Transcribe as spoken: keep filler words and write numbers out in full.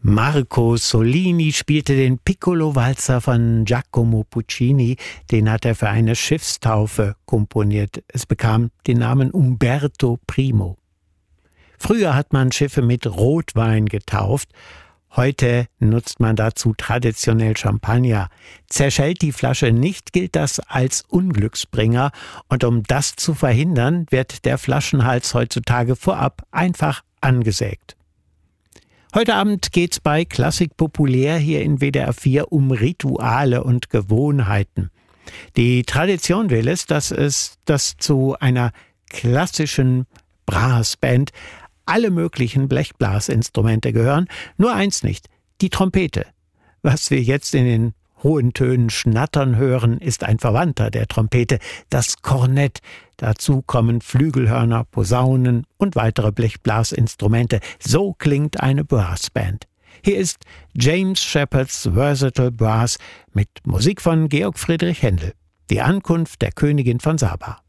Marco Solini spielte den Piccolo-Walzer von Giacomo Puccini. Den hat er für eine Schiffstaufe komponiert. Es bekam den Namen Umberto Primo. Früher hat man Schiffe mit Rotwein getauft. Heute nutzt man dazu traditionell Champagner. Zerschellt die Flasche nicht, gilt das als Unglücksbringer. Und um das zu verhindern, wird der Flaschenhals heutzutage vorab einfach angesägt. Heute Abend geht's bei Klassik populär hier in W D R vier um Rituale und Gewohnheiten. Die Tradition will es, dass es dass zu einer klassischen Brassband alle möglichen Blechblasinstrumente gehören, nur eins nicht, die Trompete. Was wir jetzt in den hohen Tönen schnattern hören, ist ein Verwandter der Trompete, das Kornett. Dazu kommen Flügelhörner, Posaunen und weitere Blechblasinstrumente. So klingt eine Brassband. Hier ist James Shepherd's Versatile Brass mit Musik von Georg Friedrich Händel. Die Ankunft der Königin von Saba.